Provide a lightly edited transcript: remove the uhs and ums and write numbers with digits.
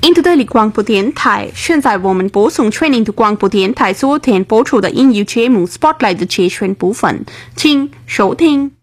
印度德里广播电台，现在我们播送全印度广播电台昨天播出的英语节目《Spotlight》的节选部分，请收听。